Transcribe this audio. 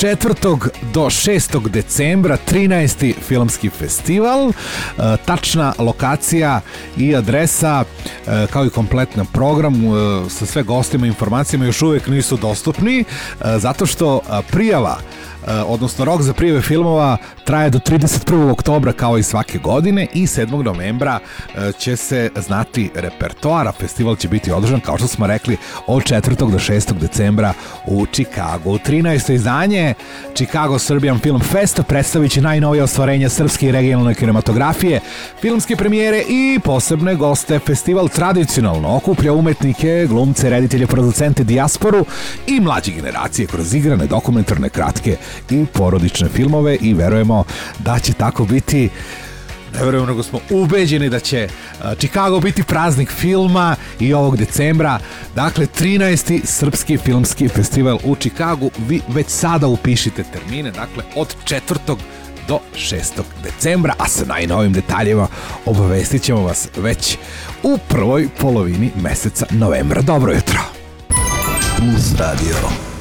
4. do 6. decembra 13. filmski festival. Tačna lokacija i adresa kao i kompletan program sa sve gostima i informacijama još uvijek nisu dostupni zato što prijava odnosno rok za prijave filmova traje do 31. oktobra kao i svake godine i 7. novembra će se znati repertoar, a festival će biti održan, kao što smo rekli, od 4. do 6. decembra u Čikagu. U 13. izdanje Chicago Serbian Film Fest predstavit će najnovije ostvarenja srpske i regionalne kinematografije, filmske premijere i posebne goste. Festival tradicionalno okuplja umetnike, glumce, reditelje, producente, dijasporu i mlađe generacije kroz igrane, dokumentarne, kratke i porodične filmove i verujemo da će tako biti. Ne verujemo, nego smo ubeđeni da će Chicago biti praznik filma i ovog decembra. Dakle, 13. srpski filmski festival u Chicagu. Vi već sada upišite termine, dakle od 4. do 6. decembra, a sa najnovim detaljima obavestit ćemo vas već u prvoj polovini meseca novembra. Dobro jutro. Plus Radio.